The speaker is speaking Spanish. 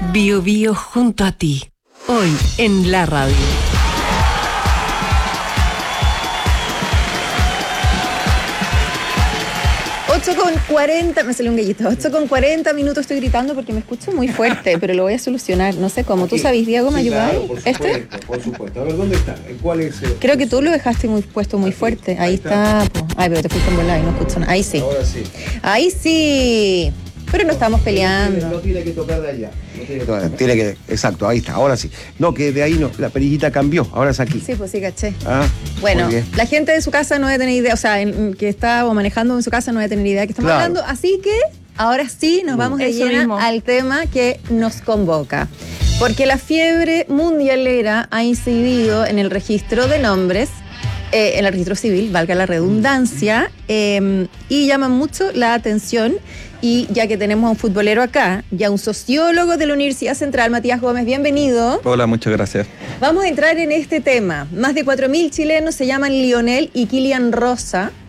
Bio Bio junto a ti. Hoy en la radio. 8:40, me salió un gallito. 8:40 estoy gritando porque me escucho muy fuerte, pero lo voy a solucionar. No sé cómo. ¿Tú sabes, Diego, me ayudáis? Claro, por supuesto. A ver, ¿dónde está? ¿Cuál es? Creo que tú lo dejaste puesto muy fuerte. Ahí está. Ay, pero te fuiste en volar y no escucho nada. Ahí sí. Ahora sí. Ahí sí. Pero no estamos peleando. No tiene que tocar de allá. Exacto, ahí está, ahora sí. No, que de ahí no, la perillita cambió, ahora es aquí. Sí, pues sí, caché. Ah, bueno, la gente de su casa no debe tener idea, o sea, que está manejando en su casa no debe tener idea de que estamos hablando, así que ahora sí nos vamos de lleno al tema que nos convoca. Porque la fiebre mundialera ha incidido en el registro de nombres, en el registro civil, valga la redundancia, y llama mucho la atención. Y ya que tenemos a un futbolero acá, ya un sociólogo de la Universidad Central, Matías Gómez, bienvenido. Hola, muchas gracias. Vamos a entrar en este tema. Más de 4.000 chilenos se llaman Lionel y Kylian Rosa.